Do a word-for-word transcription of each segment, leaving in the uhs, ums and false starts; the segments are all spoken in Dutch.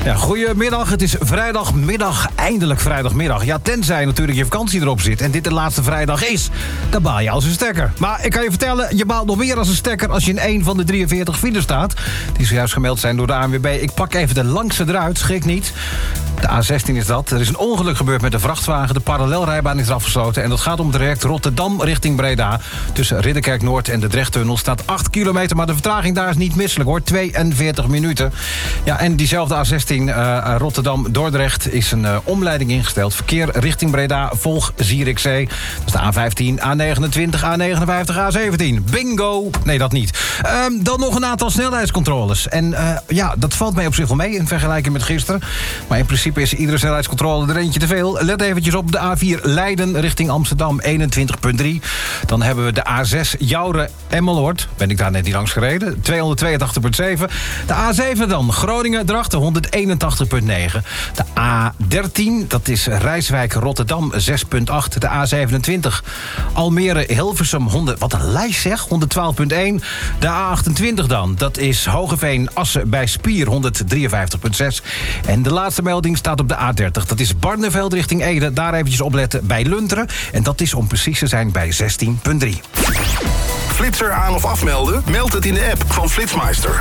Ja, goedemiddag, het is vrijdagmiddag, eindelijk vrijdagmiddag. Ja, tenzij natuurlijk je vakantie erop zit en dit de laatste vrijdag is, dan baal je als een stekker. Maar ik kan je vertellen, je baalt nog meer als een stekker als je in een van de drieënveertig files staat, die zojuist gemeld zijn door de A N W B. Ik pak even de langste eruit, schrik niet. De A zestien is dat. Er is een ongeluk gebeurd met de vrachtwagen. De parallelrijbaan is afgesloten. En dat gaat om het traject Rotterdam richting Breda. Tussen Ridderkerk Noord en de Drechttunnel staat acht kilometer. Maar de vertraging daar is niet misselijk hoor. tweeënveertig minuten. Ja, en diezelfde A zestien uh, Rotterdam-Dordrecht is een uh, omleiding ingesteld. Verkeer richting Breda, volg Zierikzee. Dat is de A vijftien, A negenentwintig, A negenenvijftig, A zeventien. Bingo! Nee, dat niet. Uh, dan nog een aantal snelheidscontroles. En uh, ja, dat valt mij op zich wel mee in vergelijking met gisteren. Maar in principe is iedere snelheidscontrole er eentje te veel. Let eventjes op de A vier Leiden richting Amsterdam, eenentwintig komma drie. Dan hebben we de A zes Jouren-Emmeloord. Ben ik daar net niet langs gereden. tweehonderdtweeëntachtig komma zeven. De A zeven dan Groningen-Drachten, honderdeenentachtig komma negen. De A dertien, dat is Rijswijk-Rotterdam, zes komma acht. De A zevenentwintig Almere-Hilversum, honderd. Wat een lijst zeg, honderdtwaalf komma één. De A achtentwintig dan, dat is Hogeveen-Assen bij Spier, honderdrieënvijftig komma zes. En de laatste melding staat op de A dertig. Dat is Barneveld richting Ede. Daar eventjes opletten bij Lunteren. En dat is om precies te zijn bij zestien komma drie. Flitser aan of afmelden? Meld het in de app van Flitsmeister.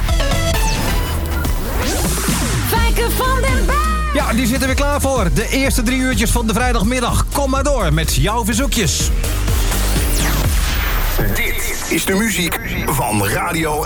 Fijke van den Berg. Ja, die zitten weer klaar voor. De eerste drie uurtjes van de vrijdagmiddag. Kom maar door met jouw verzoekjes. Dit is de muziek van Radio